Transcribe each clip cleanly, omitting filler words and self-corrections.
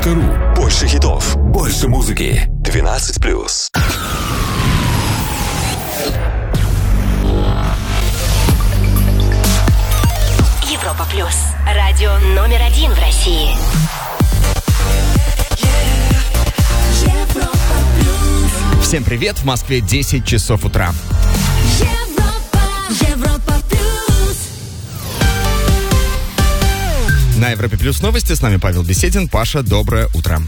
Европа+ру. Больше хитов, больше музыки. 12+. Европа Плюс. Радио номер 1 в России. Всем привет, в Москве 10 часов утра. Европа Плюс. На Европе Плюс новости, с нами Павел Беседин. Паша, доброе утро.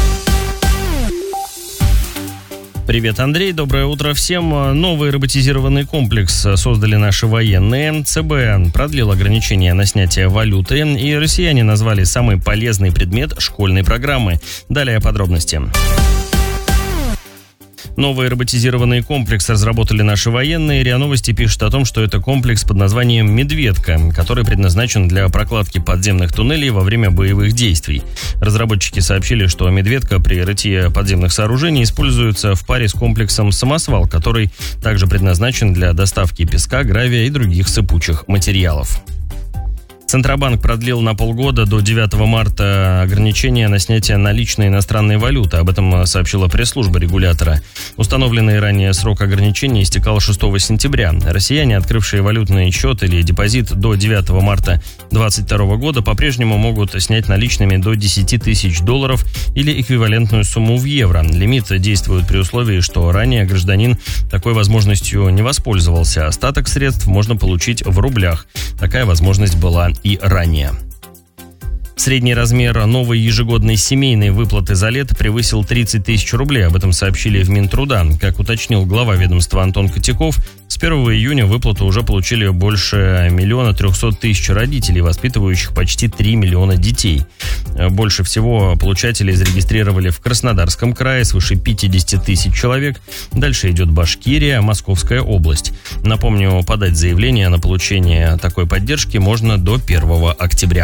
Привет, Андрей, доброе утро всем. Новый роботизированный комплекс создали наши военные. ЦБ продлил ограничения на снятие валюты, и россияне назвали самый полезный предмет школьной программы. Далее подробности. Новый роботизированный комплекс разработали наши военные. РИА Новости пишет о том, что это комплекс под названием «Медведка», который предназначен для прокладки подземных туннелей во время боевых действий. Разработчики сообщили, что «Медведка» при рытье подземных сооружений используется в паре с комплексом «Самосвал», который также предназначен для доставки песка, гравия и других сыпучих материалов. Центробанк продлил на полгода до 9 марта ограничения на снятие наличной иностранной валюты. Об этом сообщила пресс-служба регулятора. Установленный ранее срок ограничения истекал 6 сентября. Россияне, открывшие валютный счет или депозит до 9 марта 2022 года, по-прежнему могут снять наличными до 10 тысяч долларов или эквивалентную сумму в евро. Лимит действует при условии, что ранее гражданин такой возможностью не воспользовался. Остаток средств можно получить в рублях. Такая возможность была и ранее. Средний размер новой ежегодной семейной выплаты за лето превысил 30 тысяч рублей. Об этом сообщили в Минтруда. Как уточнил глава ведомства Антон Котяков, с 1 июня выплату уже получили больше 1 300 000 родителей, воспитывающих почти 3 миллиона детей. Больше всего получателей зарегистрировали в Краснодарском крае, свыше 50 тысяч человек. Дальше идет Башкирия, Московская область. Напомню, подать заявление на получение такой поддержки можно до 1 октября.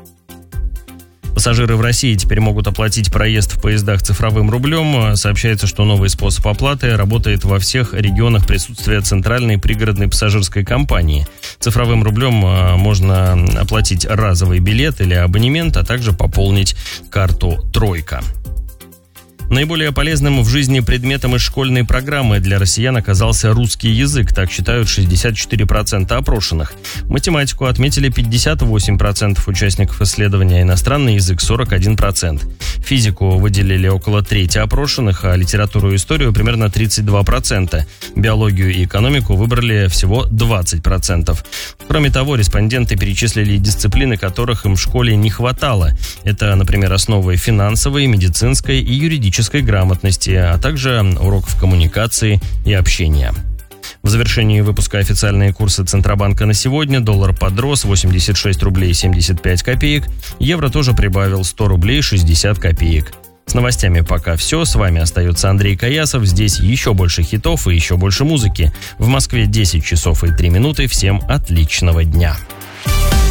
Пассажиры в России теперь могут оплатить проезд в поездах цифровым рублем. Сообщается, что новый способ оплаты работает во всех регионах присутствия центральной пригородной пассажирской компании. Цифровым рублем можно оплатить разовый билет или абонемент, а также пополнить карту «Тройка». Наиболее полезным в жизни предметом из школьной программы для россиян оказался русский язык, так считают 64% опрошенных. Математику отметили 58% участников исследования, иностранный язык 41%. Физику выделили около трети опрошенных, а литературу и историю примерно 32%. Биологию и экономику выбрали всего 20%. Кроме того, респонденты перечислили дисциплины, которых им в школе не хватало. Это, например, основы финансовой, медицинской и юридической грамотности, а также уроков коммуникации и общения. В завершении выпуска официальные курсы Центробанка на сегодня. Доллар подрос 86 рублей 75 копеек. Евро тоже прибавил 100 рублей 60 копеек. С новостями пока все. С вами остается Андрей Каясов. Здесь еще больше хитов и еще больше музыки. В Москве 10 часов и 3 минуты. Всем отличного дня.